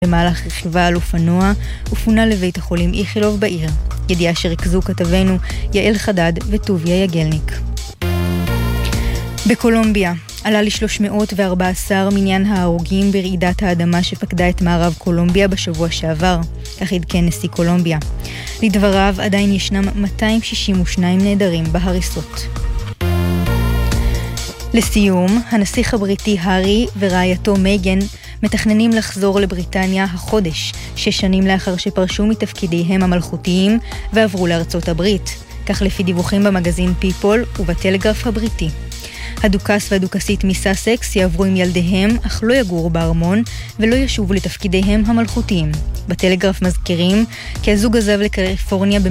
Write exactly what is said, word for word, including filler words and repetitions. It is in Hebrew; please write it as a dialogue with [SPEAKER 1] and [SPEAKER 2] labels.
[SPEAKER 1] במהלך רכיבה על אופנוע ופונה לבית החולים איכילוב בעיר. ידיעה שריכזו כתבנו יעל חדד וטוביה יגלניק. בקולומביה עלה ל-שלוש מאות וארבע עשרה מניין ההרוגים ברעידת האדמה שפקדה את מערב קולומביה בשבוע שעבר, כך עדכן נשיא קולומביה. לדבריו עדיין ישנם מאתיים שישים ושניים נעדרים בהריסות. לסיום, הנסיך הבריטי הארי ורעייתו מייגן מתכננים לחזור לבריטניה החודש, שש שנים לאחר שפרשו מתפקידיהם המלכותיים ועברו לארצות הברית, כך לפי דיווחים במגזין פיפול ובטלגרף הבריטי. הדוקס והדוקסית מסאסקס יעברו עם ילדיהם, אך לא יגורו בארמון ולא ישובו לתפקידיהם המלכותיים. בטלגרף מזכירים כי הזוג עזב לקליפורניה